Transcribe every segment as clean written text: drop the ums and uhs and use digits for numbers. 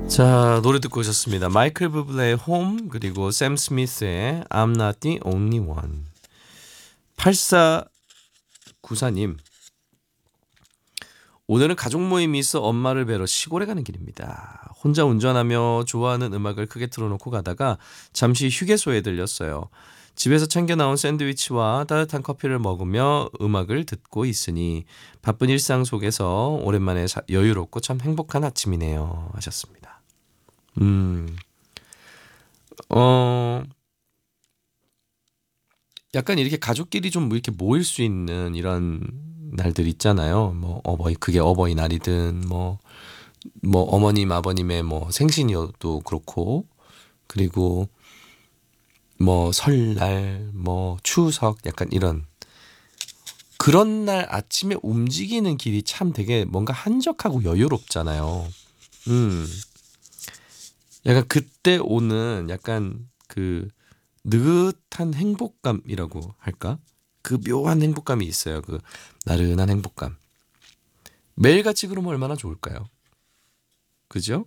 자, 노래 듣고 오셨습니다. 마이클 부블레의 홈, 그리고 샘 스미스의 I'm not the only one. 8494님, 오늘은 가족 모임이 있어 엄마를 뵈러 시골에 가는 길입니다. 혼자 운전하며 좋아하는 음악을 크게 틀어놓고 가다가 잠시 휴게소에 들렸어요. 집에서 챙겨 나온 샌드위치와 따뜻한 커피를 먹으며 음악을 듣고 있으니 바쁜 일상 속에서 오랜만에 여유롭고 참 행복한 아침이네요. 하셨습니다. 어, 약간 이렇게 가족끼리 좀 이렇게 모일 수 있는 이런 날들 있잖아요. 뭐 그게 어버이날이든 뭐 어머님 아버님의 뭐 생신이어도 그렇고, 그리고 뭐 설날 뭐 추석 약간 이런 그런 날 아침에 움직이는 길이 참 되게 뭔가 한적하고 여유롭잖아요. 음. 약간 그때 오는 약간 그 느긋한 행복감이라고 할까? 그 묘한 행복감이 있어요. 그 나른한 행복감. 매일같이 그러면 얼마나 좋을까요? 그죠?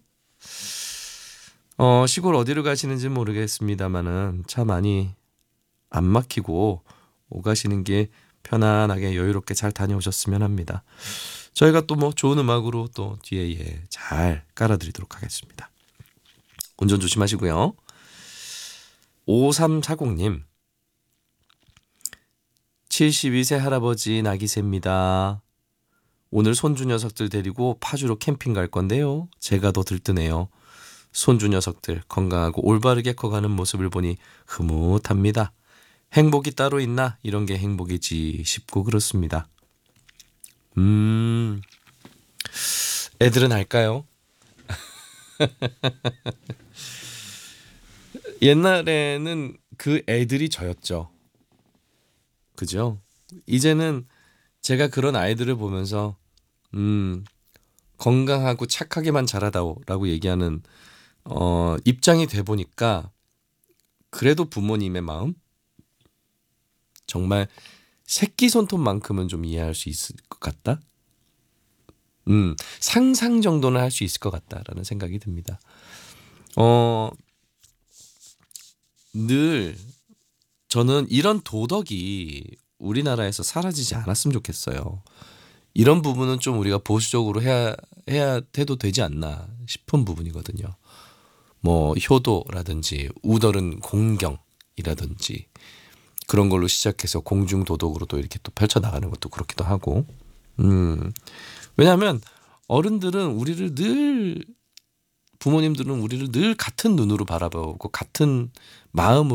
시골 어디로 가시는지 모르겠습니다만은 차 많이 안 막히고 오가시는 게 편안하게 여유롭게 잘 다녀오셨으면 합니다. 저희가 또 뭐 좋은 음악으로 또 뒤에 잘 깔아드리도록 하겠습니다. 운전 조심하시고요. 5340님, 72세 할아버지 나기세입니다. 오늘 손주 녀석들 데리고 파주로 캠핑 갈 건데요. 제가 더 들뜨네요. 손주 녀석들 건강하고 올바르게 커가는 모습을 보니 흐뭇합니다. 행복이 따로 있나? 이런 게 행복이지 싶고 그렇습니다. 애들은 알까요? 옛날에는 그 애들이 저였죠. 그죠? 이제는 제가 그런 아이들을 보면서 건강하고 착하게만 자라다오라고 얘기하는 입장이 돼 보니까 그래도 부모님의 마음 정말 새끼 손톱만큼은 좀 이해할 수 있을 것 같다. 상상 정도는 할 수 있을 것 같다라는 생각이 듭니다. 늘 저는 이런 도덕이 우리나라에서 사라지지 않았으면 좋겠어요. 이런 부분은 좀 우리가 보수적으로 해야 해도 되지 않나 싶은 부분이거든요. 뭐 효도라든지 우더른 공경이라든지 그런 걸로 시작해서 공중 도덕으로 또 이렇게 또 펼쳐 나가는 것도 그렇기도 하고. 왜냐하면 어른들은 우리를 늘 부모님들은 우리를 늘 같은 눈으로 바라보고 같은 마음으로